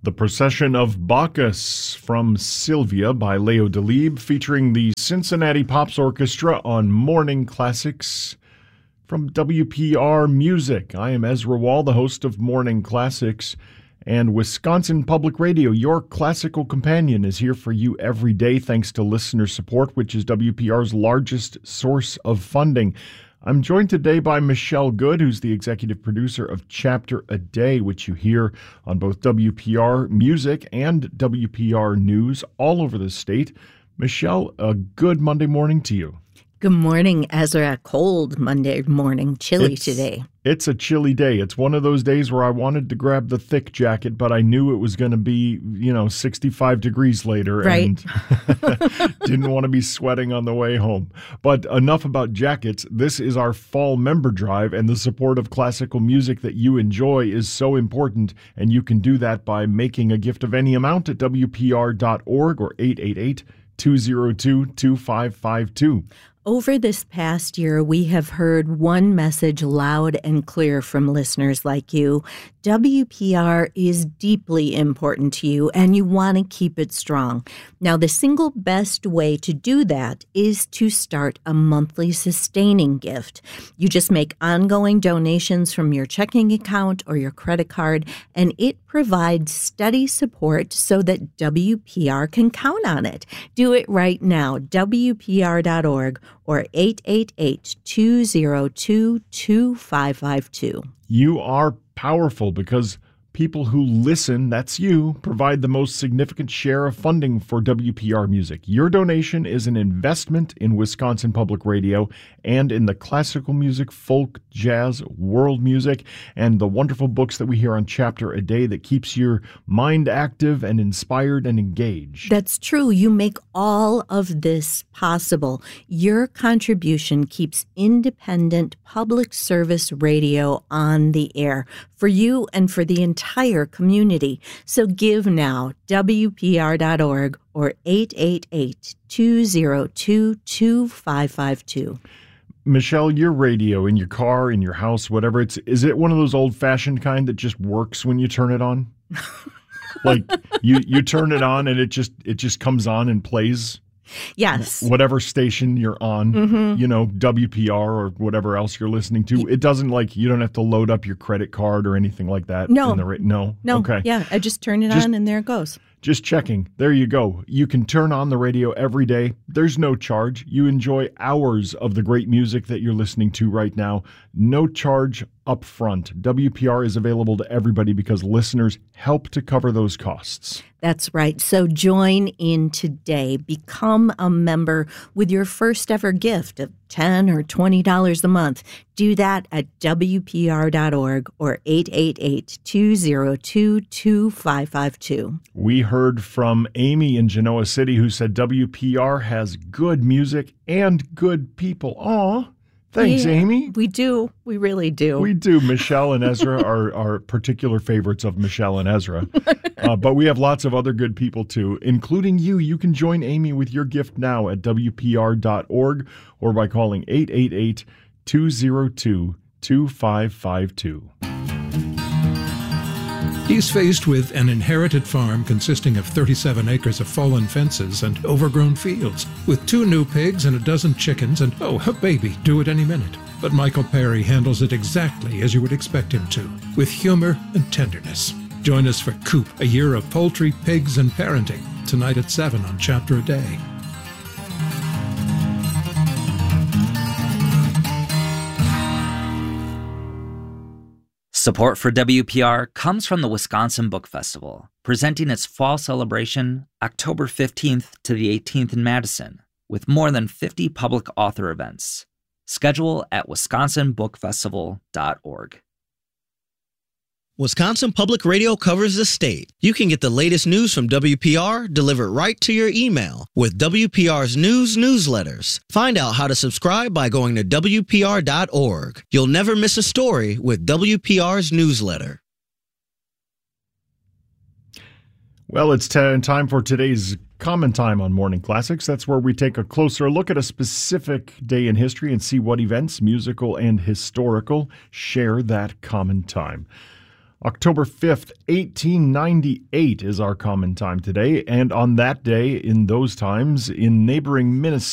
The Procession of Bacchus from Sylvia by Leo Delibes, featuring the Cincinnati Pops Orchestra on Morning Classics from WPR Music. I am Ezra Wall, the host of Morning Classics, and Wisconsin Public Radio, your classical companion, is here for you every day thanks to listener support, which is WPR's largest source of funding. I'm joined today by Michelle Good, who's the executive producer of Chapter a Day, which you hear on both WPR Music and WPR News all over the state. Michelle, a good Monday morning to you. Good morning, Ezra. Cold Monday morning, chilly today. It's a chilly day. It's one of those days where I wanted to grab the thick jacket, but I knew it was going to be, 65 degrees later. Right. And didn't want to be sweating on the way home. But enough about jackets. This is our fall member drive, and the support of classical music that you enjoy is so important, and you can do that by making a gift of any amount at WPR.org or 888-202-2552. Over this past year, we have heard one message loud and clear from listeners like you. WPR is deeply important to you, and you want to keep it strong. Now, the single best way to do that is to start a monthly sustaining gift. You just make ongoing donations from your checking account or your credit card, and it provides steady support so that WPR can count on it. Do it right now, WPR.org or 888-202-2552. You are powerful because people who listen, that's you, provide the most significant share of funding for WPR Music. Your donation is an investment in Wisconsin Public Radio and in the classical music, folk, jazz, world music, and the wonderful books that we hear on Chapter a Day that keeps your mind active and inspired and engaged. That's true. You make all of this possible. Your contribution keeps independent public service radio on the air for you and for the entire community. So give now, WPR.org or 888-202-2552. Michelle, your radio in your car, in your house, whatever, is it one of those old-fashioned kind that just works when you turn it on? Like you turn it on and it just comes on and plays? Yes. Whatever station you're on, WPR or whatever else you're listening to. It doesn't you don't have to load up your credit card or anything like that. No. No? Okay. Yeah, I just turn it on and there it goes. Just checking. There you go. You can turn on the radio every day. There's no charge. You enjoy hours of the great music that you're listening to right now. No charge up front. WPR is available to everybody because listeners help to cover those costs. That's right. So join in today. Become a member with your first ever gift of $10 or $20 a month. Do that at WPR.org or 888-202-2552. We heard from Amy in Genoa City who said WPR has good music and good people. Aw. Thanks, Amy. We do. We really do. We do. Michelle and Ezra are particular favorites of Michelle and Ezra. But we have lots of other good people, too, including you. You can join Amy with your gift now at WPR.org or by calling 888-202-2552. He's faced with an inherited farm consisting of 37 acres of fallen fences and overgrown fields, with 2 new pigs and a dozen chickens and, a baby due at any minute. But Michael Perry handles it exactly as you would expect him to, with humor and tenderness. Join us for Coop, a year of poultry, pigs, and parenting, tonight at 7 on Chapter a Day. Support for WPR comes from the Wisconsin Book Festival, presenting its fall celebration October 15th to the 18th in Madison, with more than 50 public author events. Schedule at wisconsinbookfestival.org. Wisconsin Public Radio covers the state. You can get the latest news from WPR delivered right to your email with WPR's news newsletters. Find out how to subscribe by going to WPR.org. You'll never miss a story with WPR's newsletter. Well, it's time for today's Comment Time on Morning Classics. That's where we take a closer look at a specific day in history and see what events, musical and historical, share that common time. October 5th, 1898 is our common time today, and on that day, in those times, in neighboring Minnesota,